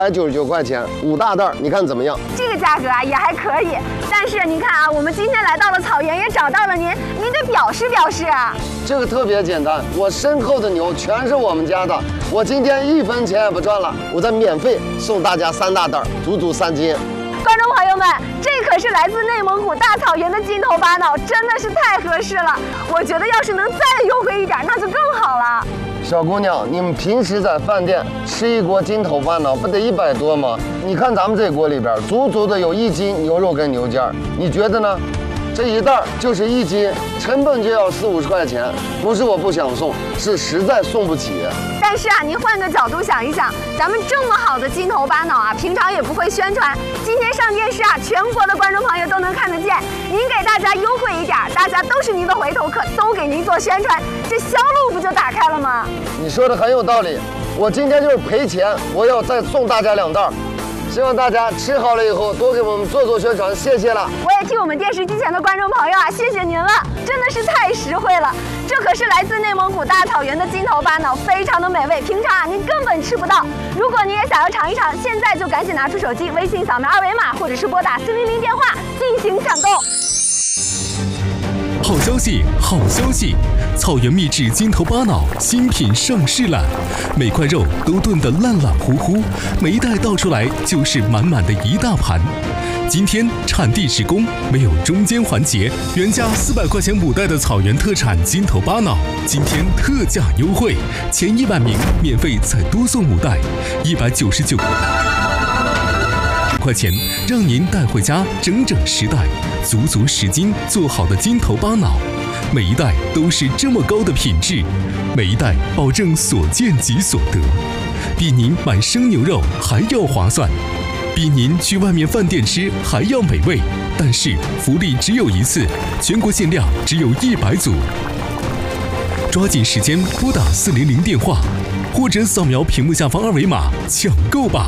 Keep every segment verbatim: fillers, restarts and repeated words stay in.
百九十九块钱五大袋，你看怎么样？ 这个价格啊也还可以，但是你看啊，我们今天来到了草原，也找到了您，您得表示表示啊。 这个特别简单，我身后的牛全是我们家的，我今天一分钱也不赚了，我再免费送大家三大袋，足足三斤。 观众朋友们，这可是来自内蒙古大草原的金头巴脑，真的是太合适了。我觉得要是能再优惠一点，那就更好了。 小姑娘，你们平时在饭店吃一锅金头巴脑不得一百多吗？你看咱们这锅里边足足的有一斤牛肉跟牛腱，你觉得呢？这一袋就是一斤，成本就要四五十块钱，不是我不想送，是实在送不起。 但是啊，您换个角度想一想，咱们这么好的金头巴脑啊，平常也不会宣传，今天上电视啊，全国的观众朋友都能看得见。您给大家优惠一点，大家都是您的回头客，都给您做宣传，这销路不就打开了吗？ 你说的很有道理，我今天就是赔钱，我要再送大家两袋。希望大家吃好了以后多给我们做做宣传，谢谢了。 我也替我们电视机前的观众朋友啊，谢谢您了，真的是太实惠了。这可是来自内蒙古大草原的金头巴脑，非常的美味，平常啊您根本吃不到。如果你也想要尝一尝，现在就赶紧拿出手机，微信扫描二维码，或者是拨打四零零电话进行抢购。 好消息，好消息！草原秘制金头巴脑新品上市了，每块肉都炖得烂烂乎乎，每一袋倒出来就是满满的一大盘。今天产地直供，没有中间环节，原价四百块钱五袋的草原特产金头巴脑，今天特价优惠，前一百名免费再多送五袋，一百九十九块钱，让您带回家整整十袋，足足十斤做好的金头巴脑，每一袋都是这么高的品质，每一袋保证所见即所得，比您买生牛肉还要划算，比您去外面饭店吃还要美味。但是福利只有一次，全国限量只有一百组，抓紧时间拨打四零零电话，或者扫描屏幕下方二维码抢购吧。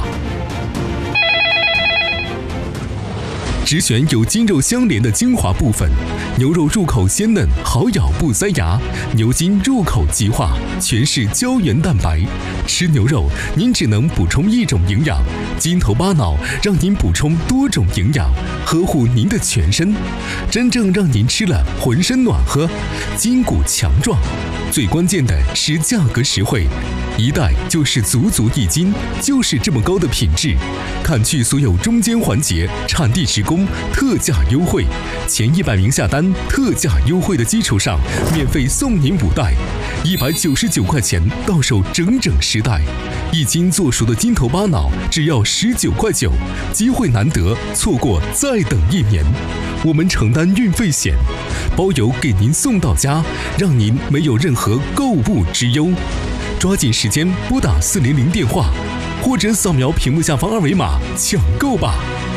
只选有筋肉相连的精华部分，牛肉入口鲜嫩，好咬不塞牙；牛筋入口即化，全是胶原蛋白。吃牛肉，您只能补充一种营养，金头巴脑让您补充多种营养，呵护您的全身，真正让您吃了浑身暖和，筋骨强壮。最关键的是价格实惠，一袋就是足足一斤，就是这么高的品质。砍去所有中间环节，产地直供，特价优惠，前一百名下单，特价优惠的基础上，免费送您五袋，一百九十九块钱到手整整十袋，一斤做熟的金头巴脑只要十九块九，机会难得，错过再等一年。我们承担运费险，包邮给您送到家，让您没有任何购物之忧。抓紧时间拨打四零零电话，或者扫描屏幕下方二维码抢购吧。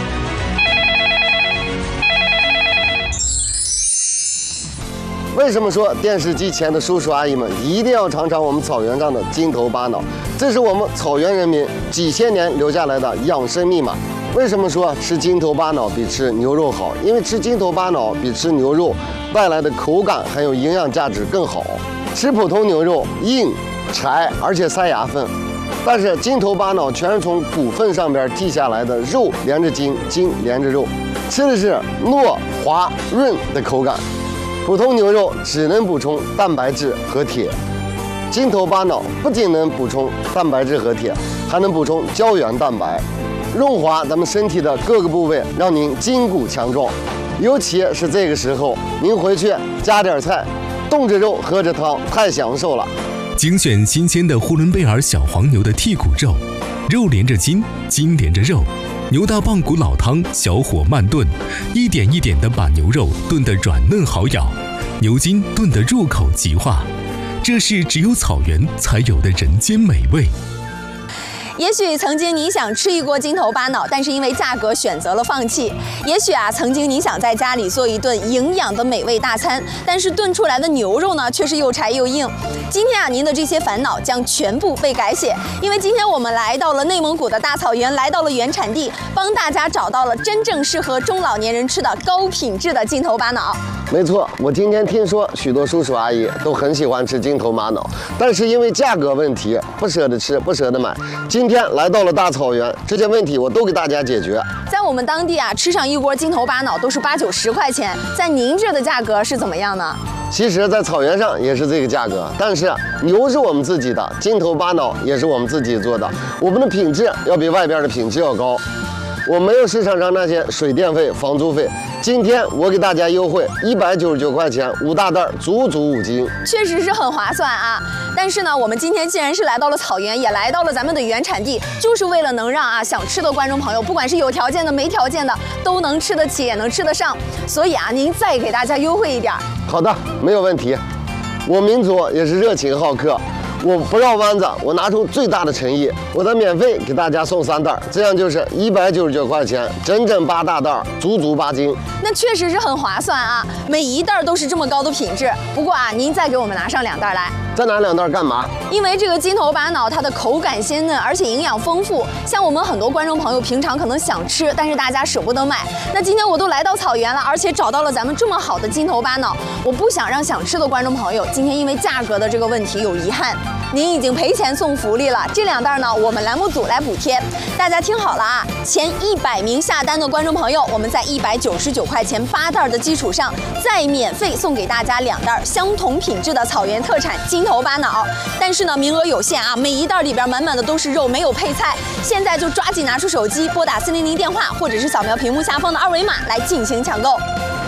为什么说电视机前的叔叔阿姨们一定要尝尝我们草原上的金头巴脑？这是我们草原人民几千年留下来的养生密码。为什么说吃金头巴脑比吃牛肉好？因为吃金头巴脑比吃牛肉带来的口感还有营养价值更好。吃普通牛肉硬柴，而且塞牙缝，但是金头巴脑全是从骨缝上边剔下来的，肉连着筋，筋连着肉，吃的是糯滑润的口感。普通牛肉只能补充蛋白质和铁，金头巴脑不仅能补充蛋白质和铁，还能补充胶原蛋白，润滑咱们身体的各个部位，让您筋骨强壮。尤其是这个时候，您回去加点菜，冻着肉喝着汤，太享受了。 精选新鲜的呼伦贝尔小黄牛的剔骨肉，肉连着筋，筋连着肉。牛大棒骨老汤，小火慢炖，一点一点地把牛肉炖得软嫩好咬，牛筋炖得入口即化，这是只有草原才有的人间美味。 也许曾经你想吃一锅金头巴脑，但是因为价格选择了放弃。也许啊，曾经你想在家里做一顿营养的美味大餐，但是炖出来的牛肉呢，却是又柴又硬。今天啊，您的这些烦恼将全部被改写，因为今天我们来到了内蒙古的大草原，来到了原产地，帮大家找到了真正适合中老年人吃的高品质的金头巴脑。 没错，我今天听说许多叔叔阿姨都很喜欢吃金头巴脑，但是因为价格问题不舍得吃，不舍得买。今今天来到了大草原，这些问题我都给大家解决。 在我们当地啊，吃上一锅金头巴脑都是八九十块钱，在您这的价格是怎么样呢？ 其实，在草原上也是这个价格，但是牛是我们自己的，金头巴脑也是我们自己做的，我们的品质要比外边的品质要高。我没有市场上那些水电费、房租费。今天我给大家优惠一百九十九块钱，五大袋，足足五斤， 确实是很划算啊。但是呢，我们今天既然是来到了草原，也来到了咱们的原产地，就是为了能让啊想吃的观众朋友，不管是有条件的、没条件的，都能吃得起，也能吃得上。所以啊，您再给大家优惠一点。 好的，没有问题。我民族也是热情好客。我不绕弯子，我拿出最大的诚意，我再免费给大家送三袋，这样就是一百九十九块钱，整整八大袋，足足八斤。 那确实是很划算啊，每一袋都是这么高的品质。不过啊，您再给我们拿上两袋来。 再拿两袋干嘛？ 因为这个金头巴脑它的口感鲜嫩，而且营养丰富。像我们很多观众朋友平常可能想吃，但是大家舍不得买。那今天我都来到草原了，而且找到了咱们这么好的金头巴脑，我不想让想吃的观众朋友今天因为价格的这个问题有遗憾。您已经赔钱送福利了，这两袋呢，我们栏目组来补贴。大家听好了啊，前一百名下单的观众朋友，我们在一百九十九块钱八袋的基础上，再免费送给大家两袋相同品质的草原特产金头巴脑。但是呢，名额有限啊，每一袋里边满满的都是肉，没有配菜。现在就抓紧拿出手机，拨打四零零电话，或者是扫描屏幕下方的二维码来进行抢购。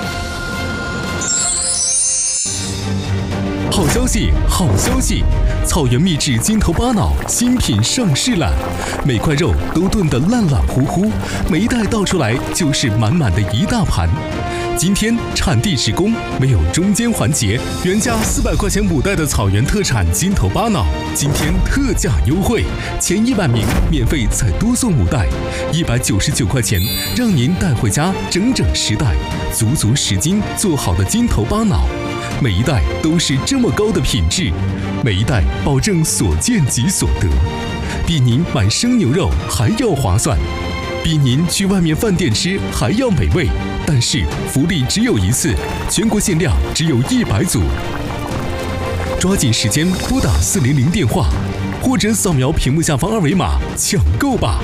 好消息，好消息！草原秘制金头巴脑新品上市了，每块肉都炖得烂烂糊糊，每一袋倒出来就是满满的一大盘。今天产地直供，没有中间环节，原价四百块钱五袋的草原特产金头巴脑，今天特价优惠，前一百名免费再多送五袋，一百九十九块钱，让您带回家整整十袋，足足十斤做好的金头巴脑。每一袋都是这么高的品质，每一袋保证所见即所得，比您买生牛肉还要划算，比您去外面饭店吃还要美味。但是福利只有一次，全国限量只有一百组，抓紧时间拨打四零零电话，或者扫描屏幕下方二维码抢购吧。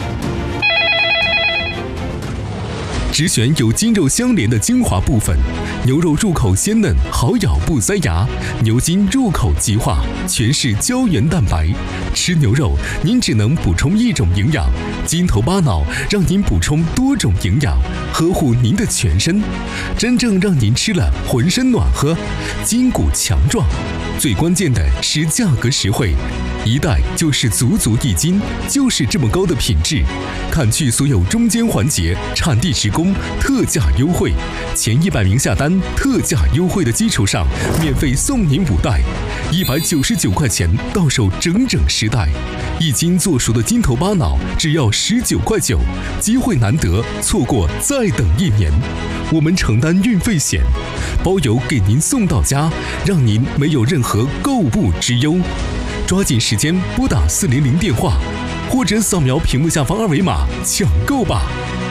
只选有筋肉相连的精华部分，牛肉入口鲜嫩，好咬不塞牙；牛筋入口即化，全是胶原蛋白。吃牛肉，您只能补充一种营养，金头巴脑让您补充多种营养，呵护您的全身，真正让您吃了浑身暖和，筋骨强壮。最关键的是价格实惠，一袋就是足足一斤，就是这么高的品质。砍去所有中间环节，产地直供，特价优惠，前一百名下单，特价优惠的基础上，免费送您五袋，一百九十九块钱到手整整十袋，一斤做熟的金头巴脑只要十九块九，机会难得，错过再等一年。我们承担运费险，包邮给您送到家，让您没有任何购物之忧。抓紧时间拨打四零零电话，或者扫描屏幕下方二维码抢购吧。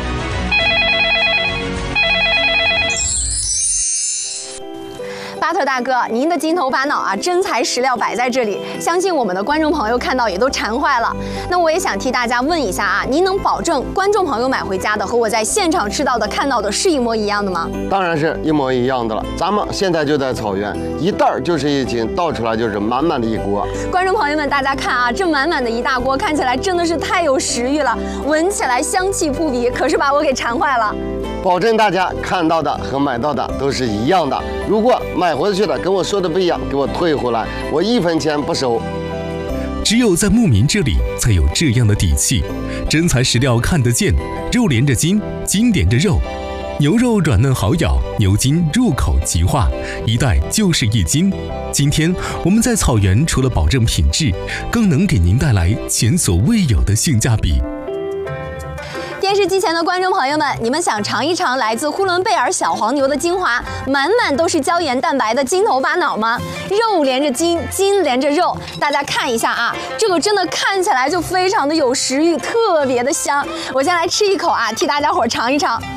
巴特大哥，您的金头巴脑啊，真材实料摆在这里，相信我们的观众朋友看到也都馋坏了。那我也想替大家问一下啊，您能保证观众朋友买回家的和我在现场吃到的、看到的是一模一样的吗？ 当然是一模一样的了。咱们现在就在草原，一袋儿就是一斤，倒出来就是满满的一锅。 观众朋友们，大家看啊，这满满的一大锅，看起来真的是太有食欲了，闻起来香气扑鼻，可是把我给馋坏了。 保证大家看到的和买到的都是一样的。如果买回去的跟我说的不一样，给我退回来，我一分钱不收。 只有在牧民这里才有这样的底气，真材实料看得见，肉连着筋，筋连着肉，牛肉软嫩好咬，牛筋入口即化，一袋就是一斤。今天我们在草原除了保证品质，更能给您带来前所未有的性价比。 电视机前的观众朋友们，你们想尝一尝来自呼伦贝尔小黄牛的精华，满满都是胶原蛋白的金头巴脑吗？肉连着筋，筋连着肉，大家看一下啊，这个真的看起来就非常的有食欲，特别的香。我先来吃一口啊，替大家伙尝一尝。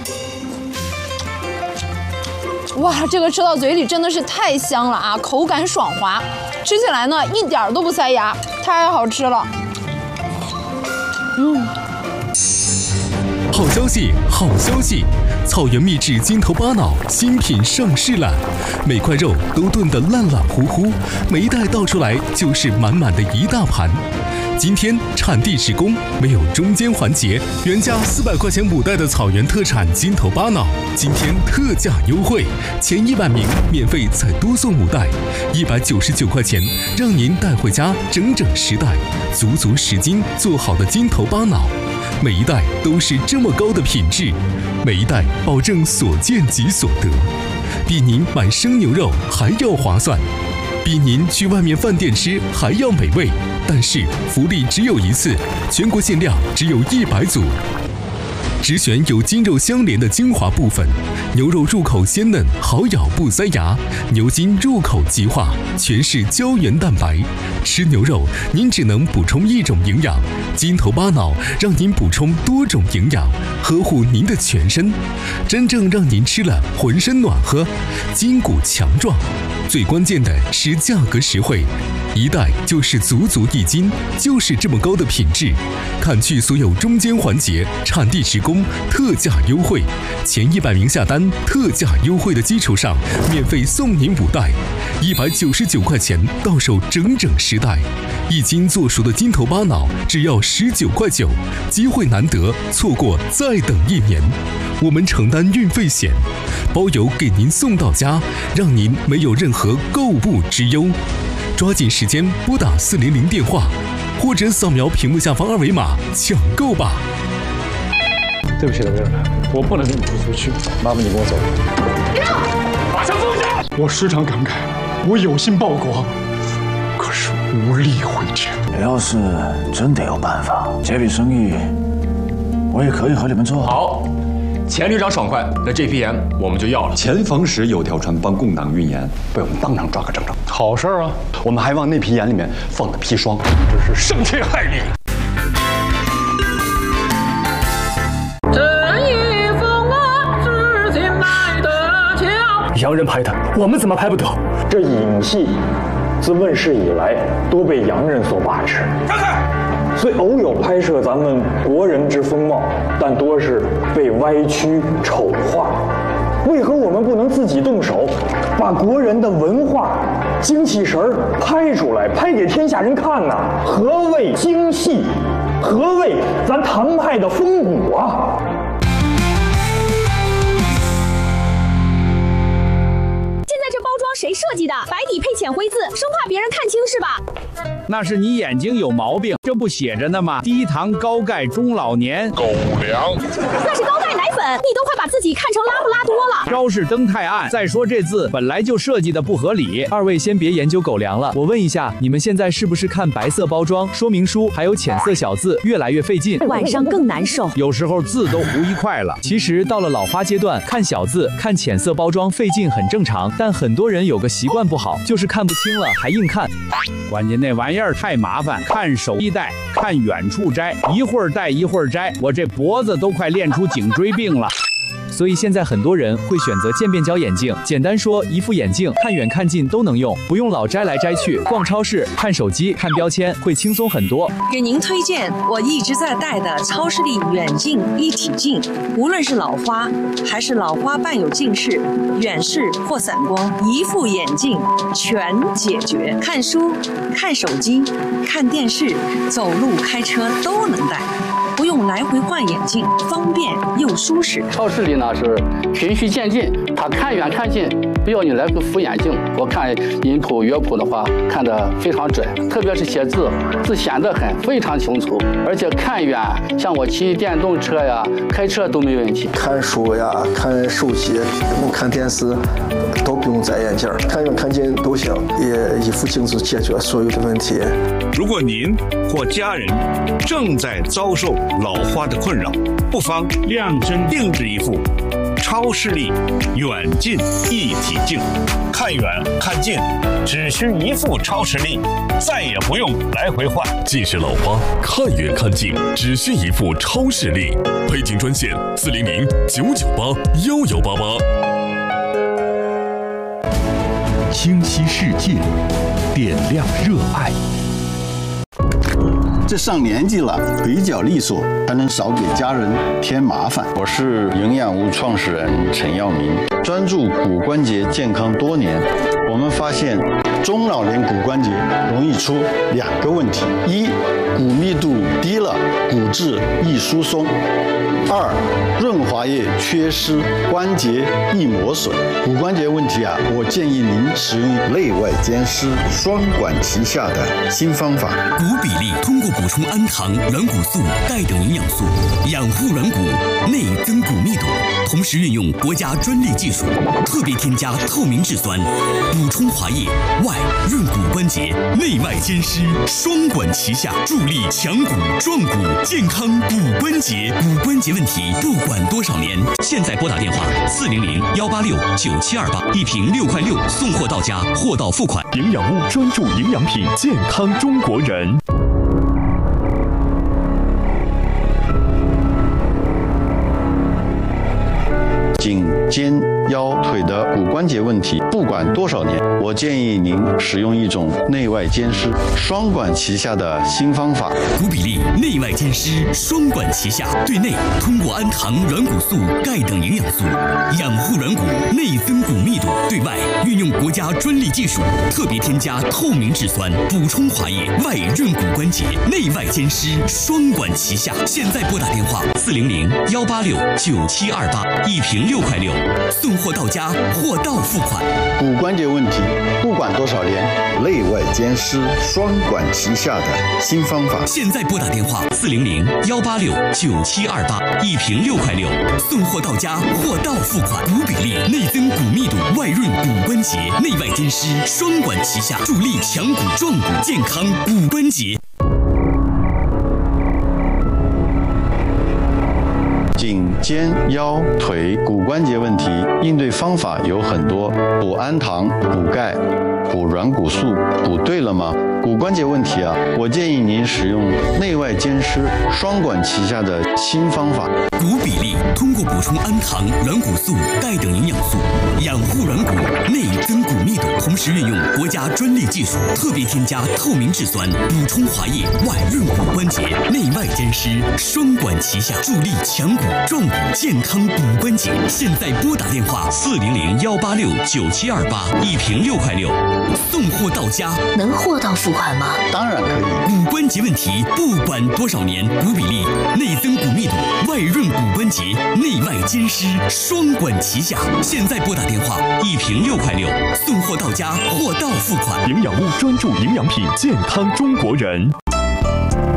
哇，这个吃到嘴里真的是太香了啊，口感爽滑，吃起来呢一点都不塞牙，太好吃了。 嗯。 好消息，好消息！草原秘制金头巴脑新品上市了，每块肉都炖得烂烂糊糊，每一袋倒出来就是满满的一大盘。今天产地直供，没有中间环节，原价四百块钱五袋的草原特产金头巴脑，今天特价优惠，前一百名免费再多送五袋，一百九十九块钱，让您带回家整整十袋，足足十斤做好的金头巴脑。每一袋都是这么高的品质，每一袋保证所见即所得，比您买生牛肉还要划算，比您去外面饭店吃还要美味。但是福利只有一次，全国限量只有一百组，只选有筋肉相连的精华部分，牛肉入口鲜嫩，好咬不塞牙；牛筋入口即化，全是胶原蛋白。吃牛肉您只能补充一种营养，金头巴脑让您补充多种营养，呵护您的全身，真正让您吃了浑身暖和，筋骨强壮。最关键的是价格实惠，一袋就是足足一斤，就是这么高的品质，砍去所有中间环节，产地直供，特价优惠，前一百名下单，特价优惠的基础上，免费送您五袋，一百九十九块钱到手整整十袋，一斤做熟的金头巴脑只要十九块九，机会难得，错过再等一年。我们承担运费险，包邮给您送到家，让您没有任何购物之忧。抓紧时间拨打四零零电话，或者扫描屏幕下方二维码抢购吧。 对不起，老哥，我不能跟你出出去，麻烦你跟我走。 马上放下！ 我时常感慨，我有心报国，可是无力回天。 要是真的有办法，这笔生意我也可以和你们做。 好。钱旅长爽快，那这批盐我们就要了。 前防时有条船帮共党运盐，被我们当场抓个正着。 好事啊！ 我们还往那批盐里面放了砒霜， 这是伤天害理。 这一封啊，至今来得巧。 洋人拍的，我们怎么拍不得？ 这影戏自问世以来都被洋人所把持。 看看。 虽偶有拍摄咱们国人之风貌，但多是被歪曲丑化。为何我们不能自己动手，把国人的文化、精气神儿拍出来，拍给天下人看呢？何谓精细？何谓咱唐派的风骨啊？ 现在这包装谁设计的？白底配浅灰字，生怕别人看清是吧？ 那是你眼睛有毛病，这不写着呢吗？低糖高钙中老年狗粮， 那是高钙奶粉，你都快把自己看成拉布拉多了。 招式灯太暗，再说这字本来就设计的不合理。二位先别研究狗粮了，我问一下，你们现在是不是看白色包装说明书，还有浅色小字越来越费劲， 晚上更难受， 有时候字都糊一块了。其实到了老花阶段，看小字、看浅色包装费劲很正常，但很多人有个习惯不好，就是看不清了还硬看。关键那玩意儿太麻烦，看手一戴，看远处摘，一会儿戴一会儿摘，我这脖子都快练出颈椎病了。所以现在很多人会选择渐变焦眼镜，简单说，一副眼镜看远看近都能用，不用老摘来摘去。逛超市、看手机、看标签会轻松很多。 给您推荐我一直在戴的超视力远近一体镜，无论是老花还是老花伴有近视、远视或散光，一副眼镜全解决。看书、看手机、看电视、走路、开车都能戴。不用来回换眼镜，方便又舒适。 超视力呢是循序渐进，它看远看近不要你来回扶眼镜。我看音谱乐谱的话，看得非常准，特别是写字，字显得很非常清楚，而且看远，像我骑电动车呀、开车都没问题。 看书呀、看手机、看电视都不用摘眼镜，看远看近都行，也一副镜子解决所有的问题。 如果您或家人正在遭受老花的困扰，不妨量身定制一副超视力远近一体镜，看远看近只需一副超视力，再也不用来回换。 近视老花看远看近只需一副超视力，配镜专线四零零九九八幺幺八八。 清晰世界，点亮热爱。 这上年纪了，比较利索，才能少给家人添麻烦。 我是营养屋创始人陈耀明，专注骨关节健康多年。我们发现，中老年骨关节容易出两个问题：一，骨密度低了，骨质易疏松；二，润滑液缺失，关节易磨损。骨关节问题啊，我建议您使用内外兼施、双管齐下的新方法。 骨比例通过补充氨糖、软骨素、钙等营养素，养护软骨，内增骨密度，同时运用国家专利技术，特别添加透明质酸，补充滑液，外润骨关节，内外兼施，双管齐下，助力强骨壮骨，健康骨关节。骨关节问题不管多少年，现在拨打电话四零零幺八六九七二八，一瓶六块六，送货到家，货到付款。 营养屋专注营养品，健康中国人。 颈、肩、腰、腿的骨关节问题，不管多少年，我建议您使用一种内外兼施、双管齐下的新方法。 骨比例内外兼施，双管齐下，对内通过氨糖、软骨素、钙等营养素养护软骨，内增骨密度；对外运用国家专利技术，特别添加透明质酸，补充滑液，外润骨关节，内外兼施，双管齐下。现在拨打电话四零零幺八六九七二八，一瓶六块六，送货到家，货到付款。 骨关节问题不管多少年， 内外兼施、双管齐下的新方法。 现在拨打电话四零零幺八六九七二八，一瓶六块六，送货到家，货到付款。骨比例内增骨密度，外润骨关节，内外兼施，双管齐下，助力强骨壮骨，健康骨关节。 颈、肩、腰、腿骨关节问题应对方法有很多，补氨糖、补钙、补软骨素，补对了吗？骨关节问题啊，我建议您使用内外兼施、双管齐下的新方法。 骨比例通过补充氨糖、软骨素、钙等营养素，养护软骨，内增骨密度，同时运用国家专利技术，特别添加透明质酸，补充滑液，外润骨关节，内外兼施，双管齐下，助力强骨壮骨，健康骨关节。现在拨打电话四零零幺八六九七二八，一瓶六块六，送货到家。 能货到付款吗？ 当然可以。 骨关节问题不管多少年，骨比例内增骨密度，外润骨关节，内外兼施，双管齐下。现在拨打电话，一瓶六块六，送货到家，货到付款。 营养屋专注营养品，健康中国人。